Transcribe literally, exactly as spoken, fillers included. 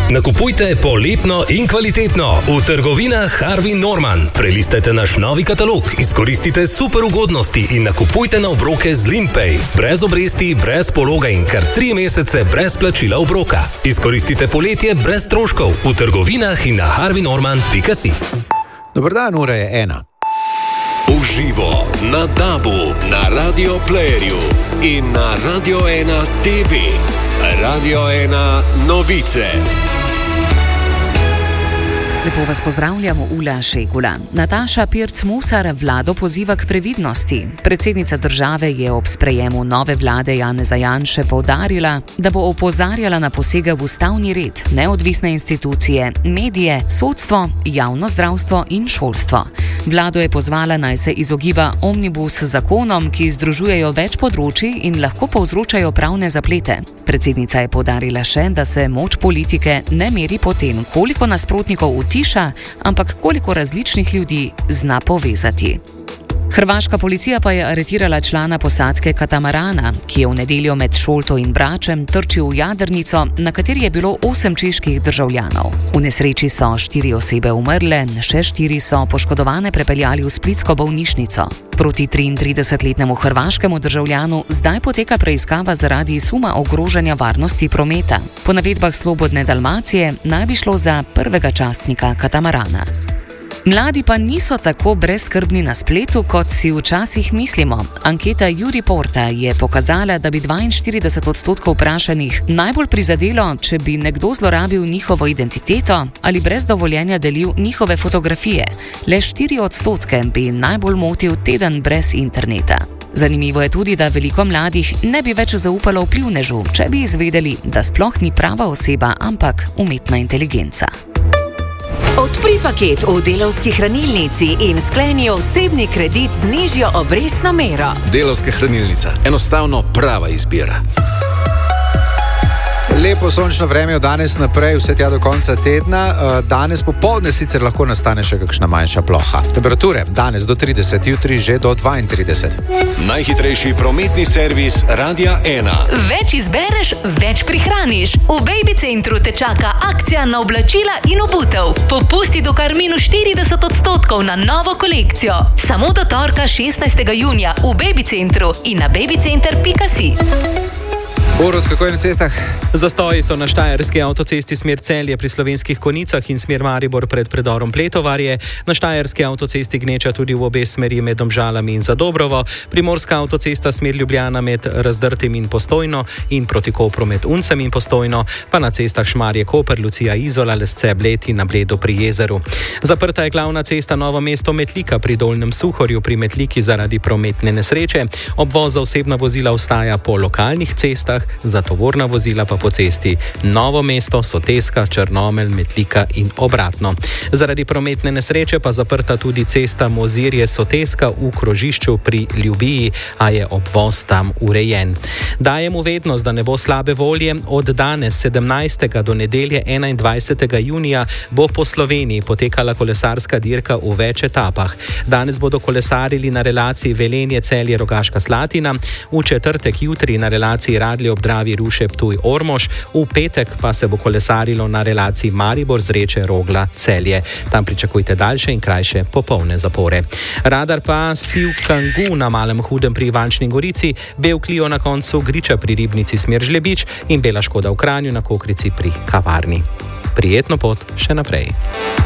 Nakupujte poletno in kvalitetno v trgovinah Harvey Norman. Prelistajte naš novi katalog, izkoristite super ugodnosti in nakupujte na obroke z Limpay. Brez obresti, brez pologa in kar tri mesece brez plačila obroka. Izkoristite poletje brez stroškov v trgovinah in na harvey norman pika si. Dobar dan, ura je ena. Uživo na Dabu, na Radio Playerju in na Radio ena T V. Radio ena novice. Lepo vas pozdravljamo, Ula Šegula. Nataša Pirc-Musar vlado poziva k previdnosti. Predsednica države je ob sprejemu nove vlade Janeza Janše poudarila, da bo opozarjala na posege v ustavni red, neodvisne institucije, medije, sodstvo, javno zdravstvo in šolstvo. Vlado je pozvala, naj se izogiba omnibus zakonom, ki združujejo več področij in lahko povzročajo pravne zaplete. Predsednica je poudarila še, da se moč politike ne meri po tem, koliko nasprotnikov utiša, ampak koliko različnih ljudi zna povezati. Hrvaška policija pa je aretirala člana posadke katamarana, ki je v nedeljo med Šolto in Bračem trčil v jadrnico, na kateri je bilo osem čeških državljanov. V nesreči so štiri osebe umrle, še štiri so poškodovane prepeljali v splitsko bolnišnico. Proti triintridesetletnemu hrvaškemu državljanu zdaj poteka preiskava zaradi suma ogrožanja varnosti prometa. Po navedbah Slobodne Dalmacije naj bi šlo za prvega častnika katamarana. Mladi pa niso tako brezskrbni na spletu, kot si včasih mislimo. Anketa Juriporta je pokazala, da bi dvainštirideset odstotkov vprašanih najbolj prizadelo, če bi nekdo zlorabil njihovo identiteto ali brez dovoljenja delil njihove fotografije. Le štiri odstotke bi najbolj motil teden brez interneta. Zanimivo je tudi, da veliko mladih ne bi več zaupalo vplivnežu, če bi izvedeli, da sploh ni prava oseba, ampak umetna inteligenca. Odpri paket v Delavski hranilnici in skleni osebni kredit z nižjo obrestno mero. Delavska hranilnica. Enostavno prava izbira. Lepo sončno vreme od danes naprej, vse tja do konca tedna. Danes popoldne sicer lahko nastane še kakšna manjša ploha. Temperature danes do trideset, jutri že do dvaintrideset. Najhitrejši prometni servis Radia ena. Več izbereš, več prihraniš. V Baby Centru te čaka akcija na oblačila in obutev. Popusti do kar minus štirideset odstotkov na novo kolekcijo. Samo do torka šestnajstega junija v Baby Centru in na babycenter pika si. Borut, kako je na cestah? Zastoji so na štajerski avtocesti smer Celje pri Slovenskih Konjicah in smer Maribor pred predorom Pletovarje. Na štajerski avtocesti gneča tudi v obe smeri med Domžalami in Zadobrovo. Primorska avtocesta smer Ljubljana med Razdrtim in Postojno in proti Kopru med Uncem in Postojno, pa na cestah Šmarje-Koper, Lucija-Izola, Lesce-Bled in na Bledu pri jezeru. Zaprta je glavna cesta Novo mesto-Metlika pri Dolnjem Suhorju pri Metliki zaradi prometne nesreče. Obvoz za osebna vozila ostaja po lokalnih cestah, za tovorna vozila pa po cesti Novo mesto, Soteska, Črnomelj, Metlika in obratno. Zaradi prometne nesreče pa zaprta tudi cesta Mozirje-Soteska v krožišču pri Ljubiji, a je obvoz tam urejen. Dajemo vednost, da ne bo slabe volje. Od danes sedemnajstega do nedelje enaindvajsetega junija bo po Sloveniji potekala kolesarska dirka v več etapah. Danes bodo kolesarili na relaciji Velenje-Celje-Rogaška Slatina, v četrtek jutri na relaciji Radlje ob Dravi, Ruše, Ptuj, Ormož, v petek pa se bo kolesarilo na relaciji Maribor, Zreče, Rogla, Celje. Tam pričakujte daljše in krajše popolne zapore. Radar pa Siv Kangu na Malem Hudem pri Ivančni Gorici, Bel Clio na koncu Griča pri Ribnici smer Žlebič in Bela Škoda v Kranju na Kokrici pri Kavarni. Prijetno pot še naprej.